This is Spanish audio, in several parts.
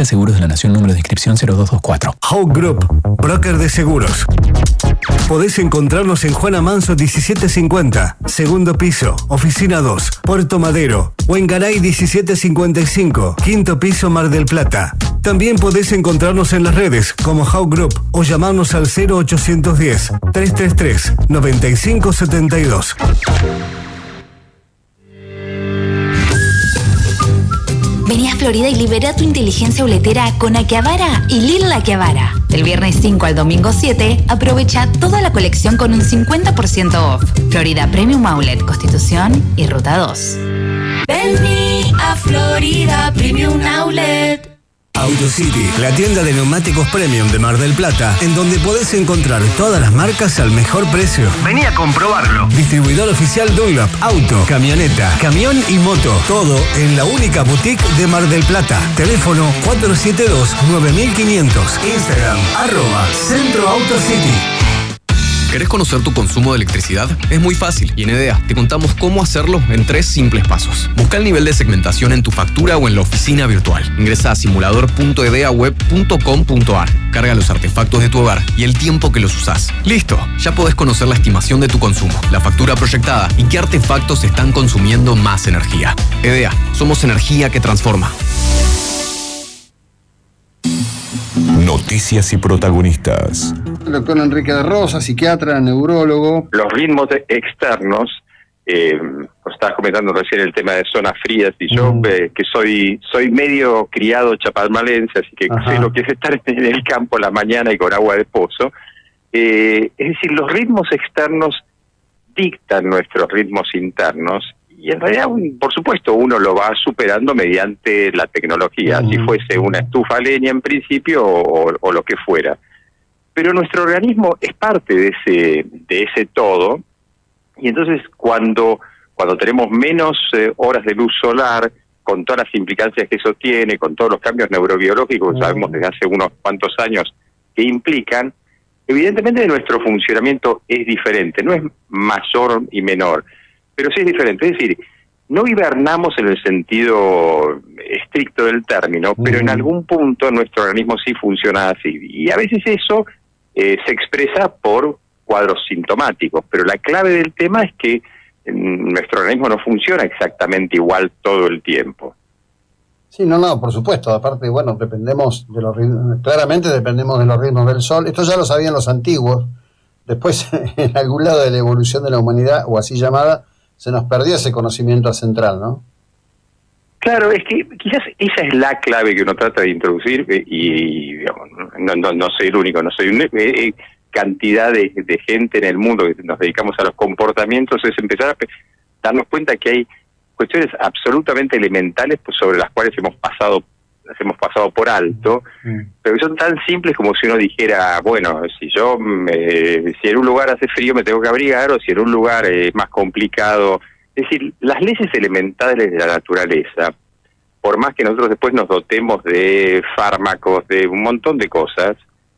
Agencia de Seguros de la Nación, número de inscripción 0224. Hawk Group, broker de seguros. Podés encontrarnos en Juana Manso 1750, segundo piso, oficina 2, Puerto Madero, o en Garay 1755, quinto piso, Mar del Plata. También podés encontrarnos en las redes como Hawk Group o llamarnos al 0810-333-9572. Vení a Florida y libera tu inteligencia boletera con Akihabara y Lil Akihabara. Del viernes 5 al domingo 7, aprovecha toda la colección con un 50% off. Florida Premium Outlet, Constitución y Ruta 2. Vení a Florida Premium Outlet. AutoCity, la tienda de neumáticos premium de Mar del Plata, en donde podés encontrar todas las marcas al mejor precio. Vení a comprobarlo. Distribuidor oficial Dunlop, auto, camioneta, camión y moto. Todo en la única boutique de Mar del Plata. Teléfono 472-9500. Instagram, @CentroAutoCity. ¿Querés conocer tu consumo de electricidad? Es muy fácil y en EDEA te contamos cómo hacerlo en 3 simples pasos. Busca el nivel de segmentación en tu factura o en la oficina virtual. Ingresa a simulador.edeaweb.com.ar. Carga los artefactos de tu hogar y el tiempo que los usás. ¡Listo! Ya podés conocer la estimación de tu consumo, la factura proyectada y qué artefactos están consumiendo más energía. EDEA, somos energía que transforma. Noticias y protagonistas. El doctor Enrique de Rosa, psiquiatra, neurólogo. Los ritmos externos, estabas comentando recién el tema de zonas frías, y yo que soy medio criado chapalmalense, así que sé lo que es estar en el campo la mañana y con agua de pozo. Es decir, los ritmos externos dictan nuestros ritmos internos, y en realidad, por supuesto, uno lo va superando mediante la tecnología, si fuese una estufa a leña en principio o lo que fuera. Pero nuestro organismo es parte de ese todo, y entonces cuando tenemos menos horas de luz solar, con todas las implicancias que eso tiene, con todos los cambios neurobiológicos que sabemos desde hace unos cuantos años que implican, evidentemente nuestro funcionamiento es diferente, no es mayor y menor, pero sí es diferente. Es decir, no hibernamos en el sentido estricto del término, pero en algún punto nuestro organismo sí funciona así. Y a veces eso se expresa por cuadros sintomáticos, pero la clave del tema es que nuestro organismo no funciona exactamente igual todo el tiempo. Sí, no, por supuesto. Aparte, bueno, dependemos de los ritmos, claramente dependemos de los ritmos del sol. Esto ya lo sabían los antiguos. Después, en algún lado de la evolución de la humanidad, o así llamada, se nos perdió ese conocimiento central, ¿no? Claro, es que quizás esa es la clave que uno trata de introducir, y digamos, no soy el único, no soy cantidad de gente en el mundo que nos dedicamos a los comportamientos, es empezar a darnos cuenta que hay cuestiones absolutamente elementales, pues, sobre las cuales hemos pasado por alto, pero que son tan simples como si uno dijera, bueno, si en un lugar hace frío me tengo que abrigar, o si en un lugar es más complicado. Es decir, las leyes elementales de la naturaleza, por más que nosotros después nos dotemos de fármacos, de un montón de cosas,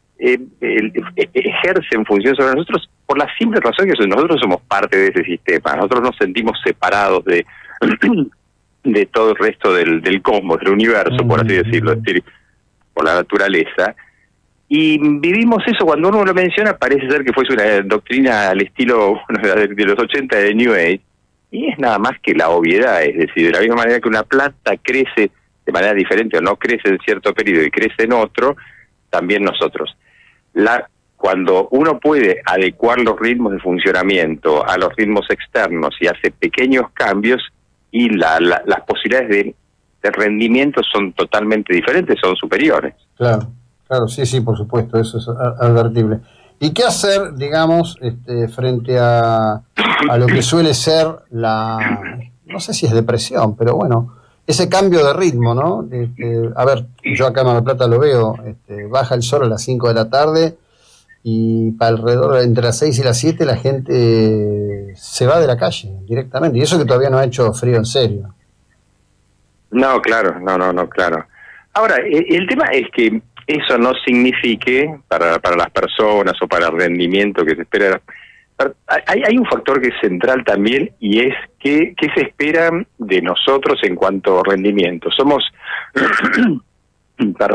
ejercen función sobre nosotros por la simple razón que nosotros somos parte de ese sistema. Nosotros nos sentimos separados de todo el resto del cosmos, del universo, por así decirlo, es decir, por la naturaleza. Y vivimos eso, cuando uno lo menciona, parece ser que fuese una doctrina al estilo de los 80 de New Age, y es nada más que la obviedad. Es decir, de la misma manera que una planta crece de manera diferente, o no crece en cierto periodo y crece en otro, también nosotros. Cuando uno puede adecuar los ritmos de funcionamiento a los ritmos externos y hace pequeños cambios, y las posibilidades de rendimiento son totalmente diferentes, son superiores. Claro, sí, por supuesto, eso es advertible. ¿Y qué hacer, digamos, frente a lo que suele ser no sé si es depresión, pero bueno, ese cambio de ritmo, ¿no? A ver, yo acá en Mar del Plata lo veo, baja el sol a las 5 de la tarde, y para alrededor entre las 6 y las 7 la gente se va de la calle directamente, y eso que todavía no ha hecho frío en serio. No, claro, claro. Ahora, el tema es que eso no signifique para las personas o para el rendimiento que se espera. Hay un factor que es central también, y es que se espera de nosotros en cuanto a rendimiento. Somos